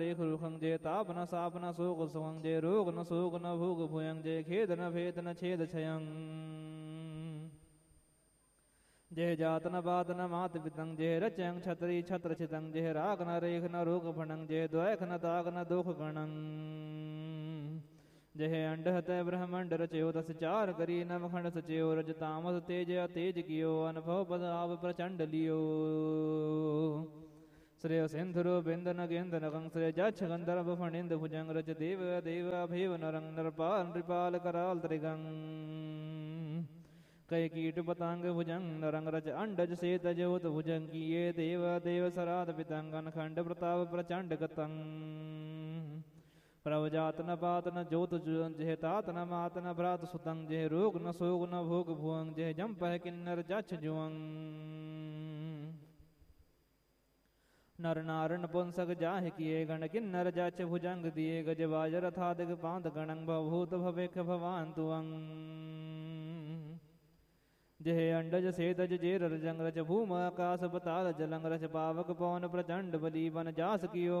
रेख रुखं जय ताप न साप न शोक सुखं जय रोग न शोक न भोग भूयं जय खेद न भेद न छेद क्षयं जय जात न बात न मात पितं जय रचयं छतरी छत्र छितं जय राग न रेख न रोग फणं जय द्वैख न ताग न दोख गणं जय अंड हतय ब्रह्मंड रचयो दस चार करी नवखंड सचयो रज तामस तेज अतेज कियो अनुभव पद आव प्रचंड लियो श्रेय सिंधुरो बिंद नगेंद नगं श्रेय जक्ष गंधर्व फणिंद भुजंग रच देव देव अभेव नरं नरपाल नृपाल कराल त्रिगं कई कीट पतंग भुजंग नरंग रच अंडज से तजोत भुजंग किए देव देव सराद पितंगन खंड प्रताप प्रचंड गतंग प्रवजात न पात न ज्योत जह तात न मात न भ्रात सुतंग जह रोग न सोग न भोग भुअंग जह जंप है किन्नर जक्ष जुअंग नर नारण पुंसक जाहि किए गण किन्नर जक्ष भुजंग दिए गज बाजर था दिग पांत गणंग भवभूत भवेख भवान तुअंग जह अंडज सेतज जेर रजंग रच भूम आकाश पताल जलंग रच पावक पवन प्रचंड बली बन जास कियो